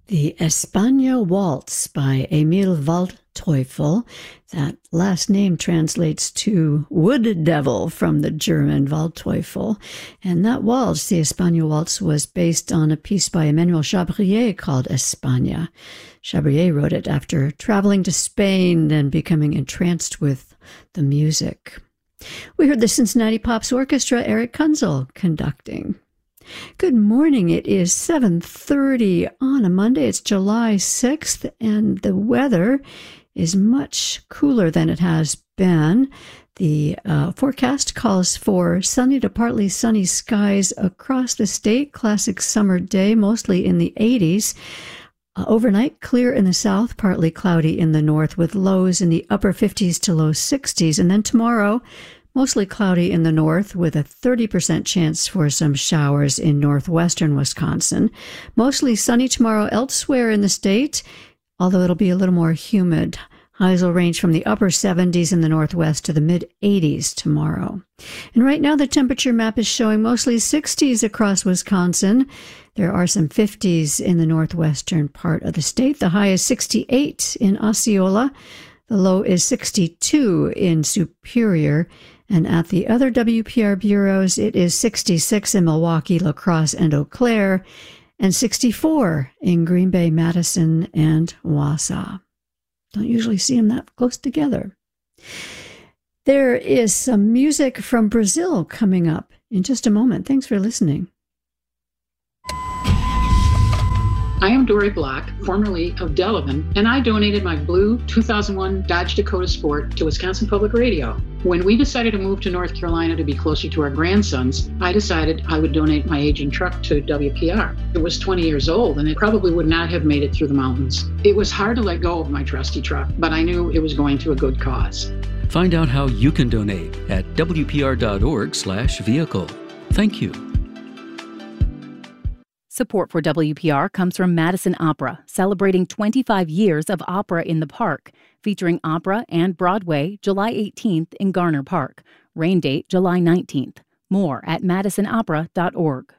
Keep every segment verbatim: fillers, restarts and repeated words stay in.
The España Waltz by Emil Waldteufel. That last name translates to wood devil from the German Waldteufel. And that waltz, the España Waltz, was based on a piece by Emmanuel Chabrier called España. Chabrier wrote it after traveling to Spain and becoming entranced with the music. We heard the Cincinnati Pops Orchestra, Eric Kunzel, conducting. Good morning. It is seven thirty on a Monday. It's July sixth, and the weather is much cooler than it has been. The uh, forecast calls for sunny to partly sunny skies across the state. Classic summer day, mostly in the eighties. Uh, overnight, clear in the south, partly cloudy in the north, with lows in the upper fifties to low sixties. And then tomorrow, mostly cloudy in the north with a thirty percent chance for some showers in northwestern Wisconsin. Mostly sunny tomorrow elsewhere in the state, although it'll be a little more humid. Highs will range from the upper seventies in the northwest to the mid-eighties tomorrow. And right now the temperature map is showing mostly sixties across Wisconsin. There are some fifties in the northwestern part of the state. The high is sixty-eight in Osceola. The low is sixty-two in Superior. And at the other W P R bureaus, it is sixty-six in Milwaukee, La Crosse, and Eau Claire, and sixty-four in Green Bay, Madison, and Wausau. Don't usually see them that close together. There is some music from Brazil coming up in just a moment. Thanks for listening. I am Dory Block, formerly of Delavan, and I donated my blue two thousand one Dodge Dakota Sport to Wisconsin Public Radio. When we decided to move to North Carolina to be closer to our grandsons, I decided I would donate my aging truck to W P R. It was twenty years old, and it probably would not have made it through the mountains. It was hard to let go of my trusty truck, but I knew it was going to a good cause. Find out how you can donate at W P R dot org slash vehicle. Thank you. Support for W P R comes from Madison Opera, celebrating twenty-five years of opera in the park, featuring opera and Broadway July eighteenth in Garner Park. Rain date July nineteenth. More at madison opera dot org.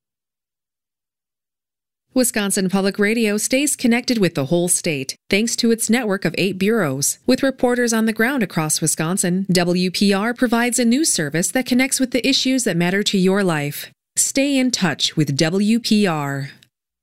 Wisconsin Public Radio stays connected with the whole state, thanks to its network of eight bureaus. With reporters on the ground across Wisconsin, W P R provides a news service that connects with the issues that matter to your life. Stay in touch with W P R.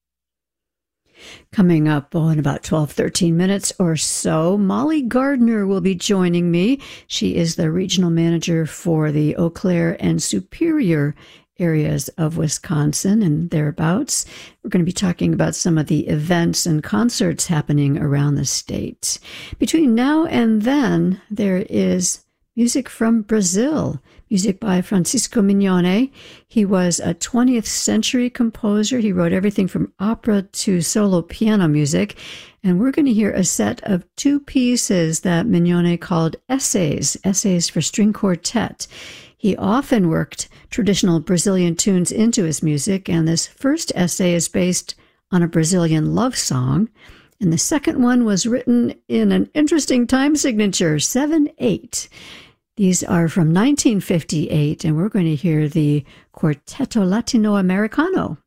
Coming up oh, in about twelve, thirteen minutes or so, Molly Gardner will be joining me. She is the regional manager for the Eau Claire and Superior areas of Wisconsin and thereabouts. We're going to be talking about some of the events and concerts happening around the state. Between now and then, there is music from Brazil. Music by Francisco Mignone. He was a twentieth century composer. He wrote everything from opera to solo piano music. And we're going to hear a set of two pieces that Mignone called essays, essays for string quartet. He often worked traditional Brazilian tunes into his music, and this first essay is based on a Brazilian love song. And the second one was written in an interesting time signature, seven eight. These are from nineteen fifty-eight, and we're going to hear the Quarteto Latino Americano.